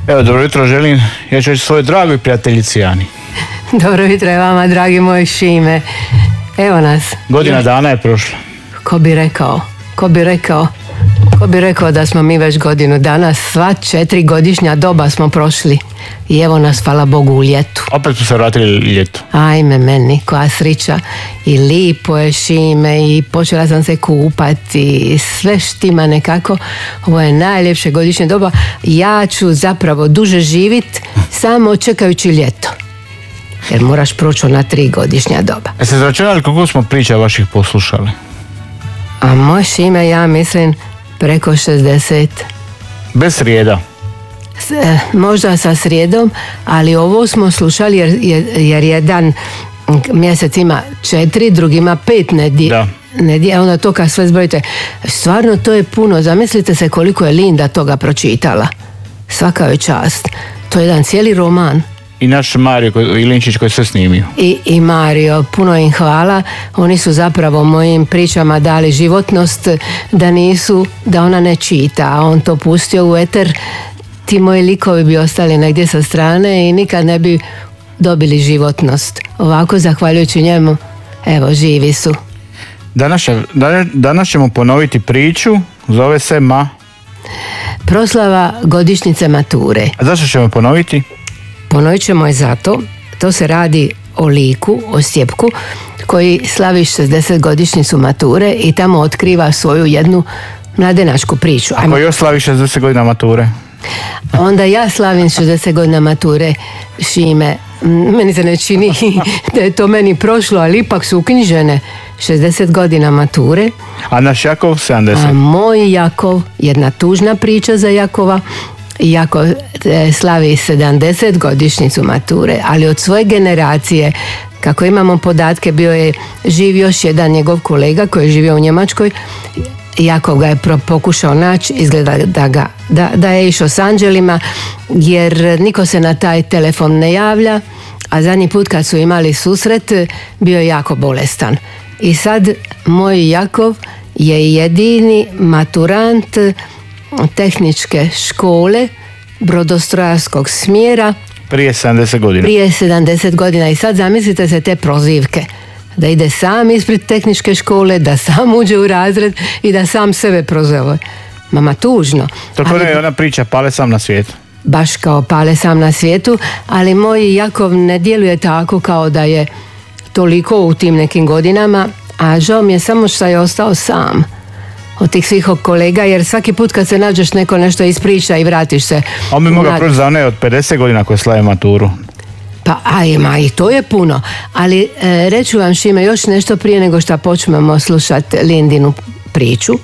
Evo, dobro jutro želim, ja ću reći svojoj dragoj prijateljici Ani. Dobro jutro je vama, dragi moj Šime. Evo nas. Godina dana je prošla. Ko bi rekao da smo mi već godinu dana, sva 4 godišnja doba smo prošli. I evo nas, hvala Bogu, u ljetu. Opet smo se vratili ljetu. Ajme meni, koja srića. I lipo je, Šime, i počela sam se kupati, sve štima nekako. Ovo je najljepše godišnje doba. Ja ću zapravo duže živit samo čekajući ljeto. Jer moraš proći na 3 godišnja doba. Jeste zračunali koliko smo priča vaših poslušali? A moj Šime, ja mislim preko 60. Bez srijeda? Možda sa srijedom, ali ovo smo slušali jer jedan mjesec ima 4, drugi ima 5 nedjelja. Onda to kad sve zbrojite, stvarno to je puno. Zamislite se koliko je Linda toga pročitala. Svaka joj čast. To je jedan cijeli roman. I naš Mario Ilinčić koji sve snimio. I Mario, puno im hvala. Oni su zapravo mojim pričama dali životnost, da ona ne čita, a on to pustio u eter. Ti moji likovi bi ostali negdje sa strane i nikad ne bi dobili životnost. Ovako, zahvaljujući njemu, evo, živi su. Danas ćemo ponoviti priču, zove se Proslava godišnjice mature. A zašto ćemo ponoviti? Ponovit ćemo je zato, to se radi o liku, o Stjepku, koji slavi 60 godišnjicu mature i tamo otkriva svoju jednu mladenačku priču. Ako još slavi 60 godina mature? Onda ja slavim 60 godina mature, Šime. Meni se ne čini da je to meni prošlo, ali ipak su uknjižene 60 godina mature. A naš Jakov 70? A moj Jakov, jedna tužna priča za Jakova. Iako slavi 70 godišnjicu mature, ali od svoje generacije, kako imamo podatke, bio je živ još jedan njegov kolega koji je živio u Njemačkoj. Jakov ga je pokušao naći, izgleda da je išao s anđelima, jer niko se na taj telefon ne javlja, a zadnji put kad su imali susret bio je jako bolestan. I sad moj Jakov je jedini maturant tehničke škole brodostrojarskog smjera prije 70 godina. I sad zamislite se te prozivke, da ide sam ispred tehničke škole, da sam uđe u razred i da sam sebe prozove. Mama, tužno. To je ona priča Pale sam na svijetu. Baš kao Pale sam na svijetu, ali moj Jakov ne djeluje tako kao da je toliko u tim nekim godinama, a žao mi je samo što je ostao sam od tih svih kolega, jer svaki put kad se nađeš neko nešto ispriča i vratiš se. On bi mogao proći za one od 50 godina koje slave maturu. Pa ajma, i to je puno. Ali reću vam, Šime, još nešto prije nego što počnemo slušati Lindinu priču.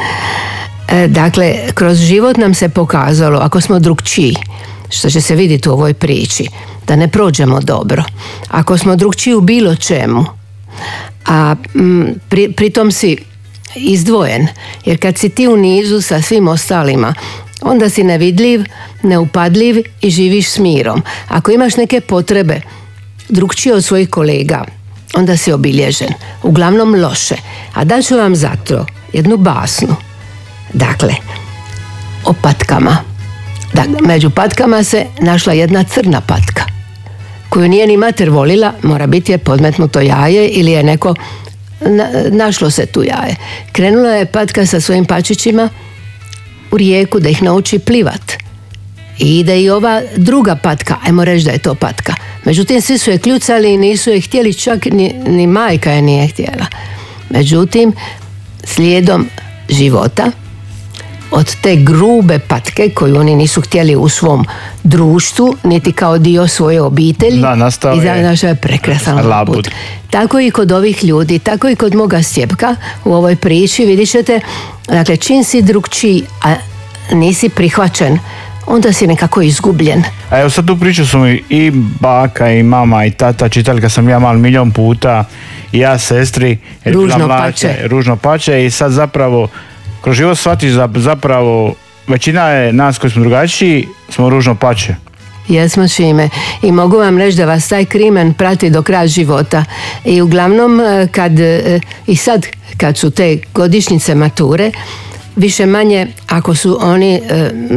Dakle, kroz život nam se pokazalo, ako smo drukčiji, što će se vidjeti u ovoj priči, da ne prođemo dobro. Ako smo drukčiji u bilo čemu, a pritom si izdvojen, jer kad si ti u nizu sa svim ostalima, onda si nevidljiv, neupadljiv i živiš s mirom. Ako imaš neke potrebe drukčije od svojih kolega, onda si obilježen, uglavnom loše. A daću vam zato jednu basnu. Dakle, o patkama. Među patkama se našla jedna crna patka, koju nije ni mater volila, mora biti je podmetnuto jaje ili je neko našlo se tu jaje. Krenula je patka sa svojim pačićima u rijeku da ih nauči plivat. I ide i ova druga patka, ajmo reći da je to patka. Međutim, svi su je kljucali i nisu je htjeli, čak ni majka je nije htjela. Međutim, slijedom života, od te grube patke koju oni nisu htjeli u svom društvu, niti kao dio svoje obitelji, našao je prekrasan labud. Tako i kod ovih ljudi, tako i kod moga Stjepka u ovoj priči, vidit ćete, dakle, čim si drukčiji, a nisi prihvaćen, onda si nekako izgubljen. A evo sad tu priču su mi i baka i mama i tata čitali kad sam ja mal milion puta, i ja sestri, ružno pače, i sad zapravo kroz život shvatiš da zapravo većina je nas koji smo drugačiji, smo ružno pače. Jesmo, Šime, i mogu vam reći da vas taj krimen prati do kraja života. I uglavnom i sad kad su te godišnjice mature, više manje ako su oni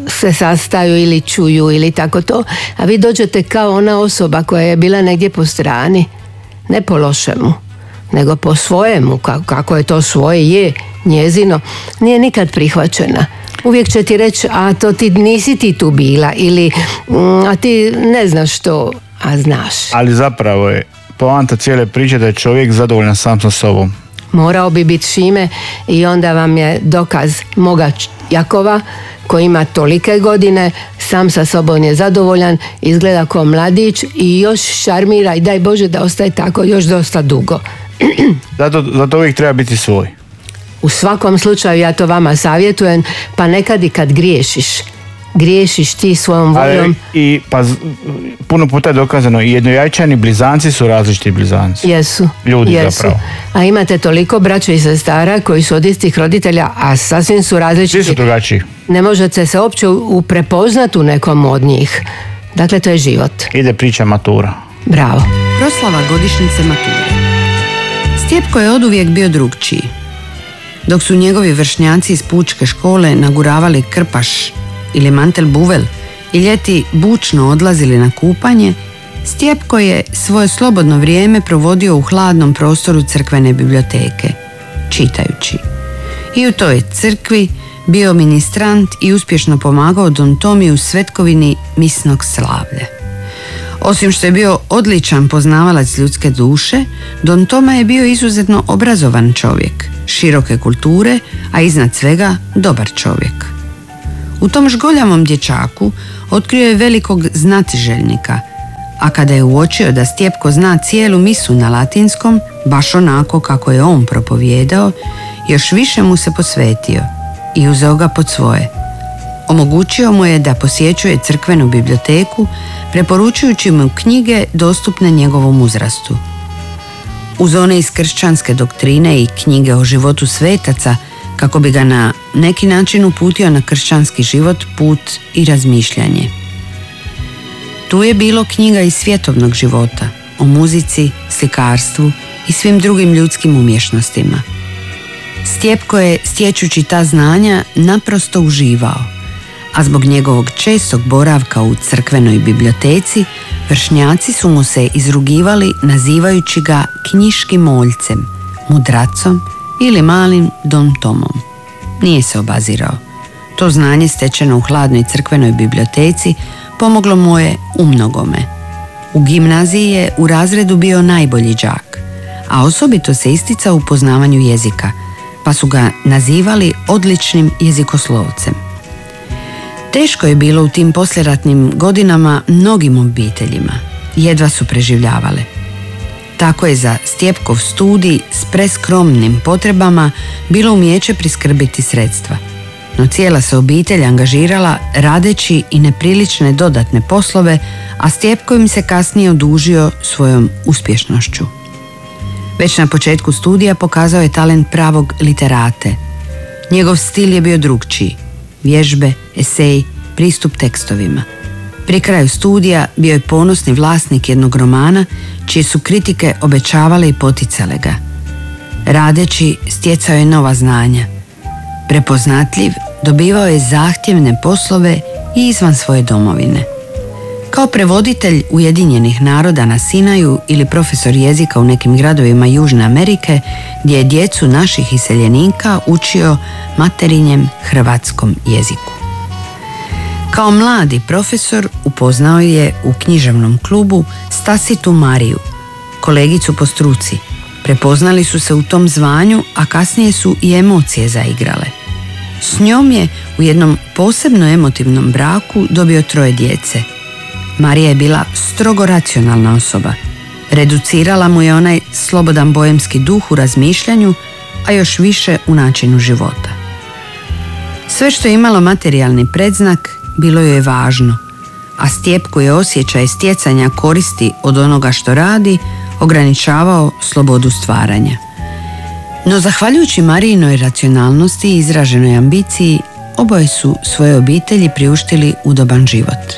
se sastaju ili čuju ili tako to, a vi dođete kao ona osoba koja je bila negdje po strani, ne po lošemu, nego po svojemu, kako je to svoje, je njezino, nije nikad prihvaćena. Uvijek će ti reći, a to ti nisi ti tu bila, ili a ti ne znaš to, a znaš. Ali zapravo je poanta cijele priče da je čovjek zadovoljan sam sa sobom. Morao bi biti Šime, i onda vam je dokaz moga Jakova koji ima tolike godine, sam sa sobom je zadovoljan, izgleda kao mladić i još šarmira, i daj Bože da ostaje tako još dosta dugo. Zato uvijek treba biti svoj. U svakom slučaju ja to vama savjetujem, pa nekad i kad griješiš ti svojom voljom. I pa puno puta je dokazano, i jednojajčani blizanci su različiti blizanci. Jesu. Ljudi zapravo. A imate toliko braća i sestara koji su od istih roditelja, a sasvim su različiti. Svi su drugačiji. Ne možete se uopće prepoznati u nekom od njih. Dakle, to je život. Ide priča matura. Bravo. Proslava godišnjice mature. Stjepko je oduvijek bio drugčiji. Dok su njegovi vršnjaci iz pučke škole naguravali krpaš ili mantel buvel i ljeti bučno odlazili na kupanje, Stjepko je svoje slobodno vrijeme provodio u hladnom prostoru crkvene biblioteke, čitajući. I u toj crkvi bio ministrant i uspješno pomagao Don Tomi u svetkovini misnog slavlja. Osim što je bio odličan poznavalac ljudske duše, Don Toma je bio izuzetno obrazovan čovjek, široke kulture, a iznad svega dobar čovjek. U tom žgoljavom dječaku otkrio je velikog znatiželjnika, a kada je uočio da Stjepko zna cijelu misu na latinskom, baš onako kako je on propovijedao, još više mu se posvetio i uzeo ga pod svoje. Omogućio mu je da posjećuje crkvenu biblioteku, preporučujući mu knjige dostupne njegovom uzrastu. Uz one iz kršćanske doktrine i knjige o životu svetaca, kako bi ga na neki način uputio na kršćanski život, put i razmišljanje. Tu je bilo knjiga iz svjetovnog života, o muzici, slikarstvu i svim drugim ljudskim umješnostima. Stjepko je, stječući ta znanja, naprosto uživao, a zbog njegovog čestog boravka u crkvenoj biblioteci, vršnjaci su mu se izrugivali nazivajući ga knjiškim moljcem, mudracom ili malim Don Tomom. Nije se obazirao. To znanje stečeno u hladnoj crkvenoj biblioteci pomoglo mu je u mnogome. U gimnaziji je u razredu bio najbolji đak, a osobito se isticao u poznavanju jezika, pa su ga nazivali odličnim jezikoslovcem. Teško je bilo u tim poslijeratnim godinama mnogim obiteljima. Jedva su preživljavale. Tako je za Stjepkov studij s preskromnim potrebama bilo umijeće priskrbiti sredstva. No cijela se obitelj angažirala radeći i neprilične dodatne poslove, a Stjepko im se kasnije odužio svojom uspješnošću. Već na početku studija pokazao je talent pravog literate. Njegov stil je bio drukčiji. Vježbe, esej, pristup tekstovima. Pri kraju studija bio je ponosni vlasnik jednog romana čije su kritike obećavale i poticale ga. Radeći stjecao je nova znanja. Prepoznatljiv, dobivao je zahtjevne poslove i izvan svoje domovine. Kao prevoditelj Ujedinjenih naroda na Sinaju ili profesor jezika u nekim gradovima Južne Amerike, gdje je djecu naših iseljenika učio materinjem hrvatskom jeziku. Kao mladi profesor upoznao je u književnom klubu Stasitu Mariju, kolegicu po struci. Prepoznali su se u tom zvanju, a kasnije su i emocije zaigrale. S njom je u jednom posebno emotivnom braku dobio 3 djece. Marija je bila strogo racionalna osoba. Reducirala mu je onaj slobodan bojemski duh u razmišljanju, a još više u načinu života. Sve što je imalo materijalni predznak bilo joj je važno, a Stjepko je osjećaj stjecanja koristi od onoga što radi ograničavao slobodu stvaranja. No zahvaljujući Marijinoj racionalnosti i izraženoj ambiciji, oboje su svoje obitelji priuštili udoban život.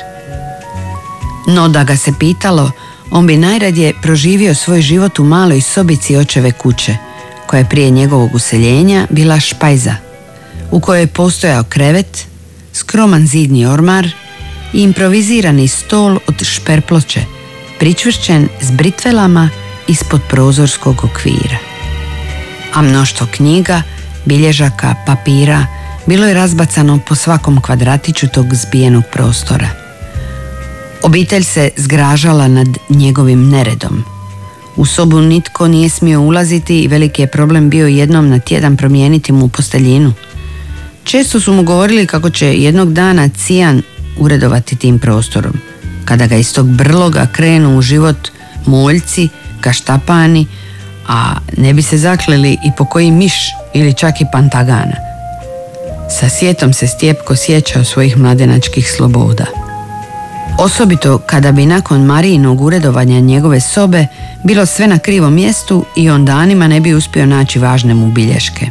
No da ga se pitalo, on bi najradije proživio svoj život u maloj sobici očeve kuće, koja je prije njegovog useljenja bila špajza, u kojoj je postojao krevet, skroman zidni ormar i improvizirani stol od šperploče, pričvršćen s britvelama ispod prozorskog okvira. A mnoštvo knjiga, bilježaka, papira bilo je razbacano po svakom kvadratiću tog zbijenog prostora. Obitelj se zgražala nad njegovim neredom. U sobu nitko nije smio ulaziti i veliki je problem bio jednom na tjedan promijeniti mu posteljinu. Često su mu govorili kako će jednog dana Cijan uredovati tim prostorom, kada ga iz tog brloga krenu u život moljci, kaštapani, a ne bi se zakleli i po koji miš ili čak i pantagana. Sa sjetom se Stjepko sjećao svojih mladenačkih sloboda. Osobito kada bi nakon Marijinog uredovanja njegove sobe bilo sve na krivom mjestu i on danima ne bi uspio naći važne mu bilješke.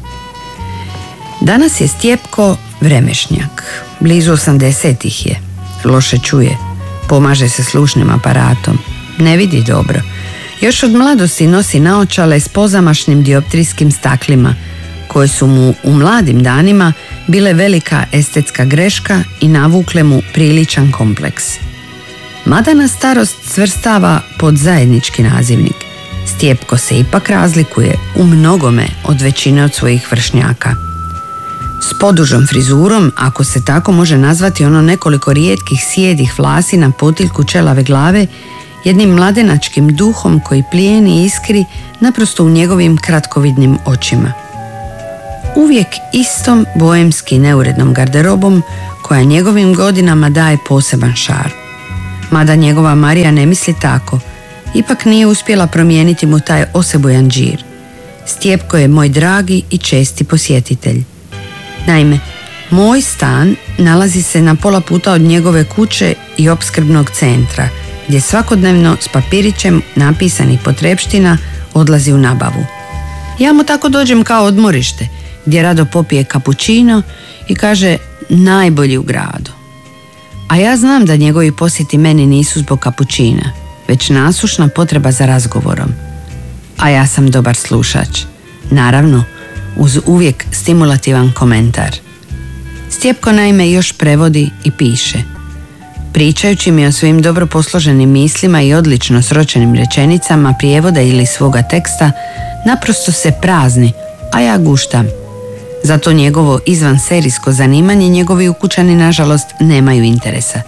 Danas je Stjepko vremešnjak, blizu 80-ih je, loše čuje, pomaže se slušnim aparatom, ne vidi dobro. Još od mladosti nosi naočale s pozamašnim dioptrijskim staklima, koje su mu u mladim danima bile velika estetska greška i navukle mu priličan kompleks. Mada nas starost svrstava pod zajednički nazivnik, Stjepko se ipak razlikuje u mnogome od većine od svojih vršnjaka. S podužom frizurom, ako se tako može nazvati ono nekoliko rijetkih sijedih vlasi na potiljku čelave glave, jednim mladenačkim duhom koji plijeni i iskri naprosto u njegovim kratkovidnim očima. Uvijek istom boemski neurednom garderobom koja njegovim godinama daje poseban šar. Mada njegova Marija ne misli tako, ipak nije uspjela promijeniti mu taj osebujan džir. Stjepko je moj dragi i česti posjetitelj. Naime, moj stan nalazi se na pola puta od njegove kuće i opskrbnog centra, gdje svakodnevno s papirićem napisanih potrepština odlazi u nabavu. Ja mu tako dođem kao odmorište, gdje rado popije kapućino i kaže najbolji u gradu. A ja znam da njegovi posjeti meni nisu zbog kapućina, već nasušna potreba za razgovorom. A ja sam dobar slušač, naravno uz uvijek stimulativan komentar. Stjepko naime još prevodi i piše. Pričajući mi o svojim dobro posloženim mislima i odlično sročenim rečenicama prijevoda ili svoga teksta, naprosto se prazni, a ja guštam. Zato njegovo izvanserijsko zanimanje njegovi ukućani nažalost nemaju interesa.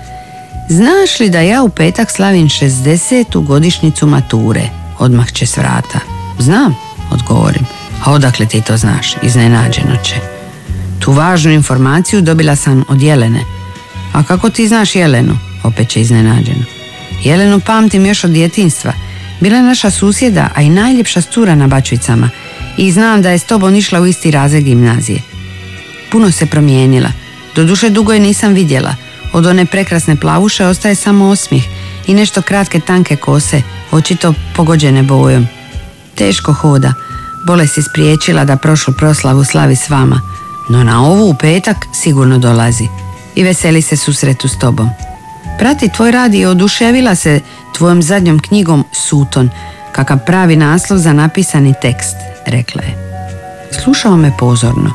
Znaš li da ja u petak slavim 60. godišnjicu mature? Odmah će s vrata. Znam, odgovorim. A odakle ti to znaš? Iznenađeno će. Tu važnu informaciju dobila sam od Jelene. A kako ti znaš Jelenu? Opet će iznenađeno. Jelenu pamtim još od djetinjstva. Bila je naša susjeda, a i najljepša cura na Bačvicama. I znam da je s tobom išla u isti razred gimnazije. Puno se promijenila. Doduše dugo je nisam vidjela. Od one prekrasne plavuše ostaje samo osmijeh i nešto kratke tanke kose, očito pogođene bojom. Teško hoda. Bolest je spriječila da prošlu proslavu slavi s vama, no na ovu u petak sigurno dolazi i veseli se susretu s tobom. Prati tvoj rad i oduševila se tvojom zadnjom knjigom Suton, kakav pravi naslov za napisani tekst, rekla je. Slušao me pozorno.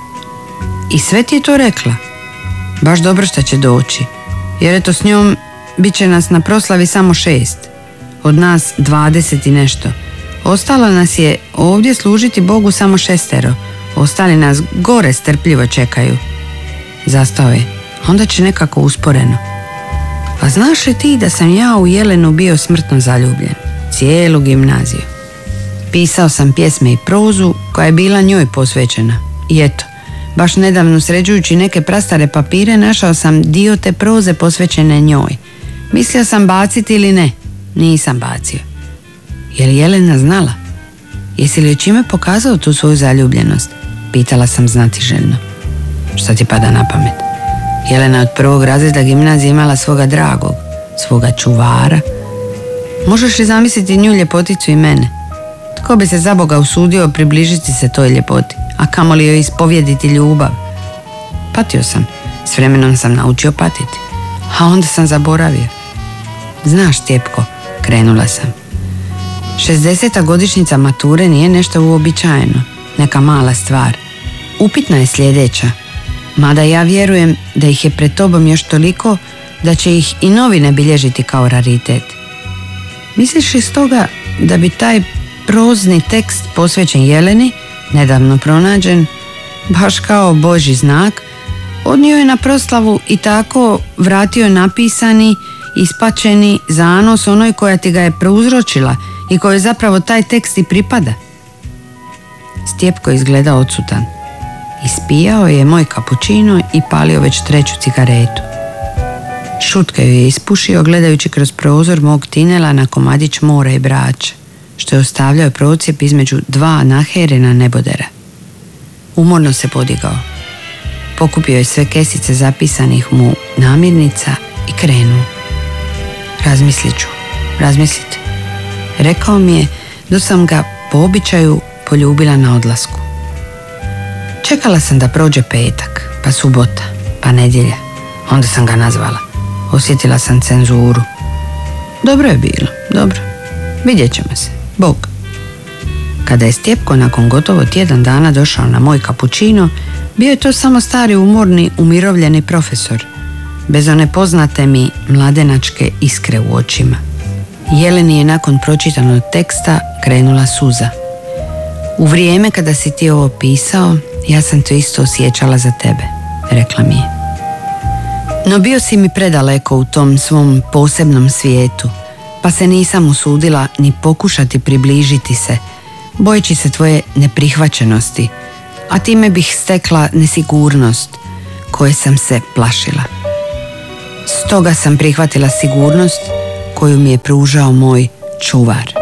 I sve ti je to rekla? Baš dobro što će doći, jer eto s njom bit će nas na proslavi samo 6, od nas 20 i nešto. Ostalo nas je ovdje služiti Bogu samo 6, ostali nas gore strpljivo čekaju. Zastao je, onda će nekako usporeno. A znaš li ti da sam ja u Jelenu bio smrtno zaljubljen? Cijelu gimnaziju. Pisao sam pjesme i prozu koja je bila njoj posvećena. I eto, baš nedavno sređujući neke prastare papire našao sam dio te proze posvećene njoj. Mislio sam baciti ili ne, nisam bacio. Je li Jelena znala? Jesi li čime pokazao tu svoju zaljubljenost? Pitala sam znatiželjno. Šta ti pada na pamet? Jelena od prvog razreda gimnazije imala svoga dragog, svoga čuvara. Možeš li zamisliti nju ljepoticu i mene? Tko bi se za Boga usudio približiti se toj ljepoti, a kamoli joj ispovjediti ljubav? Patio sam, s vremenom sam naučio patiti, a onda sam zaboravio. Znaš, Stjepko, krenula sam. 60. godišnjica mature nije nešto uobičajeno, neka mala stvar. Upitna je sljedeća. Mada ja vjerujem da ih je pred tobom još toliko da će ih i novine bilježiti kao raritet. Misliš li stoga da bi taj prozni tekst posvećen Jeleni, nedavno pronađen, baš kao Božji znak, odnio je na proslavu i tako vratio napisani, ispačeni zanos onoj koja ti ga je prouzročila i kojoj zapravo taj tekst i pripada? Stjepko izgleda odsutan. Ispijao je moj kapućino i palio već 3. cigaretu. Šutke ju je ispušio gledajući kroz prozor mog tinela na komadić mora i Brača, što je ostavljao procjep između 2 naherena nebodera. Umorno se podigao. Pokupio je sve kesice zapisanih mu namirnica i krenuo. Razmislite. Rekao mi je da sam ga po običaju poljubila na odlasku. Čekala sam da prođe petak, pa subota, pa nedjelja. Onda sam ga nazvala. Osjetila sam cenzuru. Dobro je bilo, dobro. Vidjet ćemo se. Bog. Kada je Stjepko nakon gotovo tjedan dana došao na moj kapućino, bio je to samo stari umorni, umirovljeni profesor, bez one poznate mi mladenačke iskre u očima. Jeleni je nakon pročitanog teksta krenula suza. U vrijeme kada si ti ovo pisao, ja sam to isto osjećala za tebe, rekla mi je. No bio si mi predaleko u tom svom posebnom svijetu, pa se nisam usudila ni pokušati približiti se, bojeći se tvoje neprihvaćenosti, a time bih stekla nesigurnost koje sam se plašila. Stoga sam prihvatila sigurnost koju mi je pružao moj čuvar.